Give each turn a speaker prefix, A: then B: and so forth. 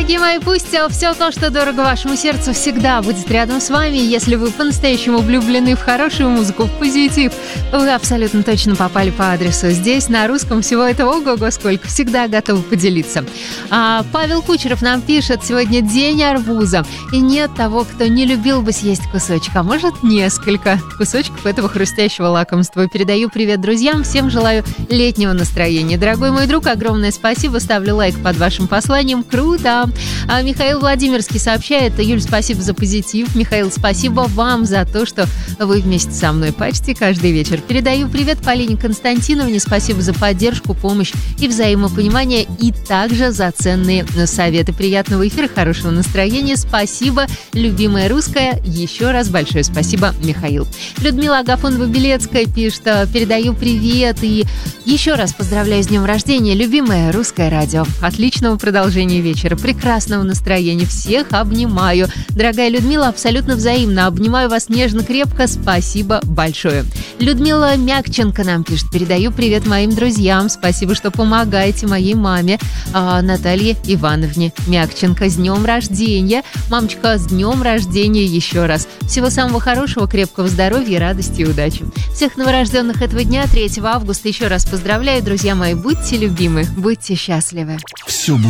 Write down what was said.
A: Дорогие мои, пусть все то, что дорого вашему сердцу, всегда будет рядом с вами. Если вы по-настоящему влюблены в хорошую музыку, в позитив, вы абсолютно точно попали по адресу. Здесь на русском всего этого ого-го сколько, всегда готовы поделиться. Павел Кучеров нам пишет: сегодня день арбуза, и нет того, кто не любил бы съесть кусочек, а может несколько кусочков этого хрустящего лакомства. Передаю привет друзьям, всем желаю летнего настроения. Дорогой мой друг, огромное спасибо, ставлю лайк под вашим посланием, круто. Михаил Владимирский сообщает: Юль, спасибо за позитив. Михаил, спасибо вам за то, что вы вместе со мной почти каждый вечер. Передаю привет Полине Константиновне, спасибо за поддержку, помощь и взаимопонимание, и также за ценные советы. Приятного эфира, хорошего настроения, спасибо, любимая русская, еще раз большое спасибо, Михаил. Людмила Агафонова-Белецкая пишет: передаю привет и еще раз поздравляю с днем рождения, любимое русское радио. Отличного продолжения вечера, прекрасного настроения, всех обнимаю. Дорогая Людмила, абсолютно взаимно, обнимаю вас нежно, крепко, спасибо большое. Людмила Мягченко нам пишет: передаю привет моим друзьям, спасибо, что помогаете моей маме Наталье Ивановне Мягченко. С днем рождения, мамочка, с днем рождения еще раз. Всего самого хорошего, крепкого здоровья, радости и удачи. Всех новорожденных этого дня, 3 августа, еще раз поздравляю, друзья мои, будьте любимы, будьте счастливы.
B: Все будет